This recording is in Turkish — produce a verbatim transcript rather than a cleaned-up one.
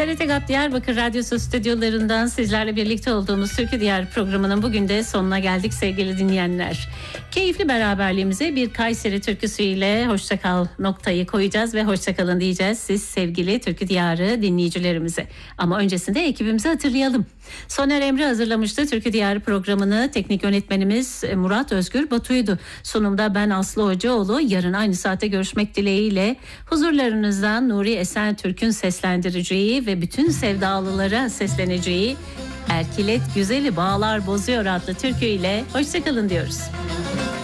T R T GAP Diyarbakır Radyosu stüdyolarından sizlerle birlikte olduğumuz Türkü Diyar programının bugün de sonuna geldik sevgili dinleyenler. Keyifli beraberliğimize bir Kayseri türküsüyle hoşça kal noktayı koyacağız ve hoşça kalın diyeceğiz siz sevgili Türkü Diyarı dinleyicilerimize. Ama öncesinde ekibimizi hatırlayalım. Soner Emre hazırlamıştı Türkü Diyarı programını. Teknik yönetmenimiz Murat Özgür Batu'ydu. Sunumda ben Aslı Hocaoğlu. Yarın aynı saate görüşmek dileğiyle huzurlarınızdan Nuri Esen Türk'ün seslendireceği ve bütün sevdalılara sesleneceği Erkilet Güzeli Bağlar Bozuyor adlı türküyle hoşça kalın diyoruz.